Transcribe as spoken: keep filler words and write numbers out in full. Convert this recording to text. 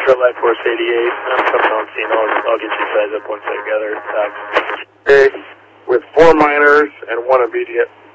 Central Life Force eighty-eight. I'm coming on scene. I'll, I'll get you size up once I gather. Okay, with four minors and one immediate.